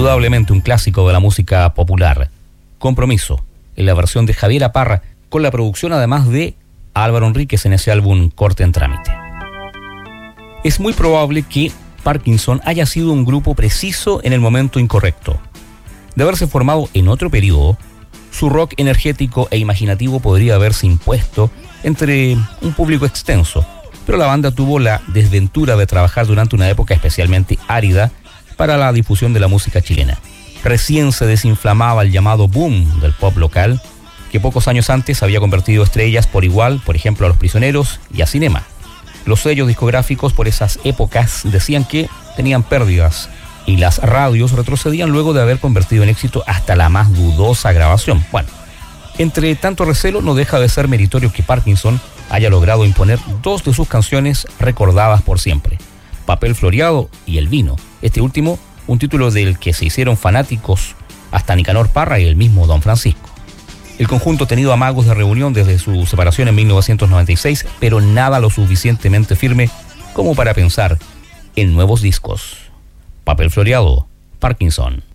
indudablemente un clásico de la música popular. Compromiso, en la versión de Javiera Parra, con la producción además de Álvaro Enríquez en ese álbum Corte en Trámite. Es muy probable que Parkinson haya sido un grupo preciso en el momento incorrecto. De haberse formado en otro periodo, su rock energético e imaginativo podría haberse impuesto entre un público extenso, pero la banda tuvo la desventura de trabajar durante una época especialmente árida para la difusión de la música chilena. Recién se desinflamaba el llamado boom del pop local, que pocos años antes había convertido estrellas por igual, por ejemplo, a Los Prisioneros y a Cinema. Los sellos discográficos por esas épocas decían que tenían pérdidas y las radios retrocedían luego de haber convertido en éxito hasta la más dudosa grabación. Bueno, entre tanto recelo no deja de ser meritorio que Parkinson haya logrado imponer dos de sus canciones recordadas por siempre, Papel Floreado y El Vino. Este último, un título del que se hicieron fanáticos hasta Nicanor Parra y el mismo Don Francisco. El conjunto ha tenido amagos de reunión desde su separación en 1996, pero nada lo suficientemente firme como para pensar en nuevos discos. Papel Floreado, Parkinson.